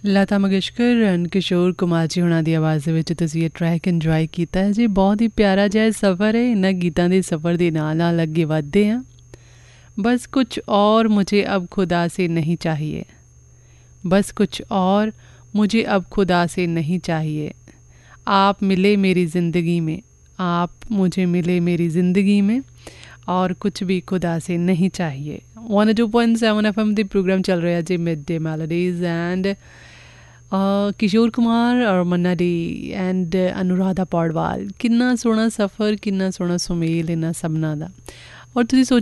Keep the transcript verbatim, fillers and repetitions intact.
Lata Mangeshkar and Kishore Kumar ji ਹੁਣਾਂ ਦੀ ਆਵਾਜ਼ ਦੇ ਵਿੱਚ ਤੁਸੀਂ ਇਹ ਟਰੈਕ ਇੰਜੋਏ ਕੀਤਾ ਹੈ ਜੀ। ਬਹੁਤ ਹੀ ਪਿਆਰਾ ਜਿਹਾ ਸਫ਼ਰ ਹੈ। ਇਹਨਾਂ ਗੀਤਾਂ ਦੇ ਸਫ਼ਰ ਦੇ ਨਾਲ ਨਾਲ ਅੱਗੇ ਵਧਦੇ ਹਾਂ। बस कुछ और मुझे अब खुदा से नहीं चाहिए, बस कुछ और मुझे अब खुदा से नहीं चाहिए। आप मिले मेरी ज़िंदगी में, आप मुझे मिले मेरी ज़िंदगी में, और कुछ भी खुदा से नहीं चाहिए। One two point seven F M ਦੇ ਪ੍ਰੋਗਰਾਮ ਚੱਲ ਰਿਹਾ ਜੀ mid day melodies and Kishore Kumar ਔਰ ਮੰਨਾ ਡੇ ਐਂਡ ਅਨੁਰਾਧਾ ਪੌਡਵਾਲ। ਕਿੰਨਾ ਸੋਹਣਾ ਸਫ਼ਰ, ਕਿੰਨਾ ਸੋਹਣਾ ਸੁਮੇਲ ਇਹਨਾਂ ਸਭਨਾਂ ਦਾ। ਔਰ ਤੁਸੀਂ